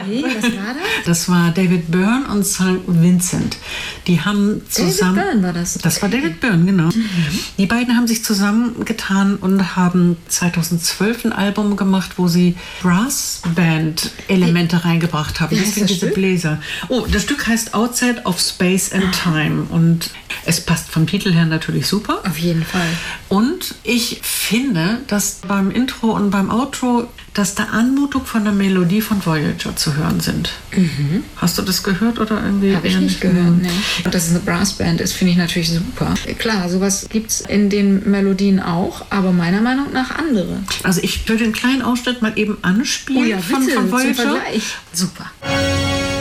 Nee, was war das? Das war David Byrne und St. Vincent. Die haben zusammen... David Byrne war das? Das war David Byrne, genau. Die beiden haben sich zusammengetan und haben 2012 ein Album gemacht, wo sie Brassband-Elemente reingebracht haben. Wie heißt das diese Stück? Bläser. Oh, das Stück heißt Outside of Space and Time. Und es passt vom Titel her natürlich super. Auf jeden Fall. Und ich finde, dass beim Intro und beim Outro, dass da Anmutung von der Melodie von Voyager zu hören sind. Hast du das gehört oder irgendwie? Habe ich eher nicht gehört, ne. Und dass es eine Brassband ist, finde ich natürlich super. Klar, sowas gibt es in den Melodien auch, aber meiner Meinung nach andere. Also ich würde den kleinen Ausschnitt mal eben anspielen Oh ja, bitte, von zum Voyager. Vergleich. Super.